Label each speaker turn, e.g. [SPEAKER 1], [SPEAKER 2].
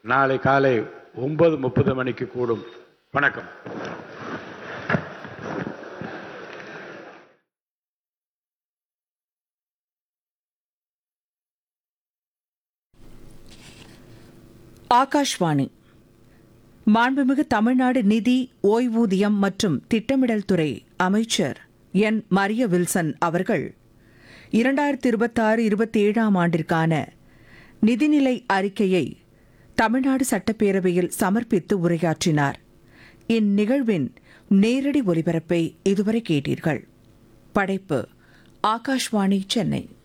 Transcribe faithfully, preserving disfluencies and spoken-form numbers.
[SPEAKER 1] நாளை காலை ஒன்பது முப்பது மணிக்கு கூடும். வணக்கம்.
[SPEAKER 2] ஆகாஷ்வாணி. மாண்புமிகு தமிழ்நாடு நிதி, ஓய்வூதியம் மற்றும் திட்டமிடல் துறை அமைச்சர் என் மரிய வில்சன் அவர்கள் இரண்டாயிரத்தி இருபத்தாறு இருபத்தி ஏழாம் ஆண்டிற்கான நிதிநிலை அறிக்கையை தமிழ்நாடு சட்டப்பேரவையில் சமர்ப்பித்து உரையாற்றினார். இந்நிகழ்வின் நேரடி ஒலிபரப்பை இதுவரை கேட்டீர்கள். படைப்பு ஆகாஷ்வாணி, சென்னை.